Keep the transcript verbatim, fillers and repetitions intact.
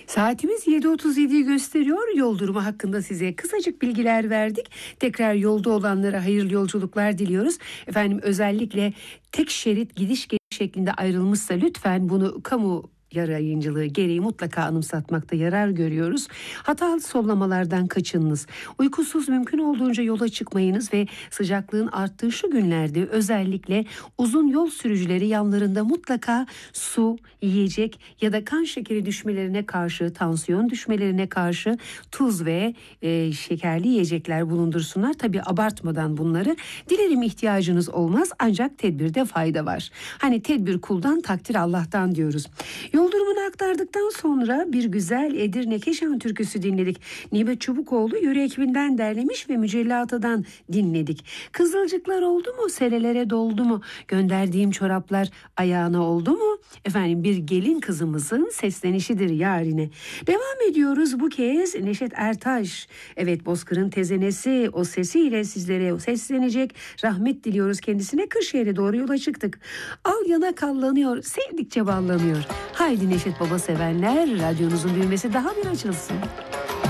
Saatimiz yedi otuz yediyi gösteriyor. Yol durumu hakkında size kısacık bilgiler verdik. Tekrar yolda olanlara hayırlı yolculuklar diliyoruz. Efendim özellikle tek şerit gidiş geliş şeklinde ayrılmışsa lütfen bunu kamu yayıncılığı gereği mutlaka anımsatmakta yarar görüyoruz. Hatalı sollamalardan kaçınınız. Uykusuz mümkün olduğunca yola çıkmayınız ve sıcaklığın arttığı şu günlerde özellikle uzun yol sürücüleri yanlarında mutlaka su, yiyecek ya da kan şekeri düşmelerine karşı, tansiyon düşmelerine karşı tuz ve e, şekerli yiyecekler bulundursunlar. Tabii abartmadan bunları. Dilerim ihtiyacınız olmaz ancak tedbirde fayda var. Hani tedbir kuldan, takdir Allah'tan diyoruz. Yol durumunu aktardıktan sonra bir güzel Edirne Keşan türküsü dinledik. Nimet Çubukoğlu yöre ekibinden derlemiş ve Mücella Ata'dan dinledik. Kızılcıklar oldu mu, serelere doldu mu, gönderdiğim çoraplar ayağına oldu mu? Efendim bir gelin kızımızın seslenişidir yarine. Devam ediyoruz bu kez Neşet Ertaş. Evet, Bozkır'ın tezenesi o sesiyle sizlere seslenecek. Rahmet diliyoruz kendisine. Kırşehir'e doğru yola çıktık. Al yana kallanıyor, sevdikçe ballanıyor. Haydi Neşet Baba sevenler, radyonuzun düğmesi daha bir açılsın.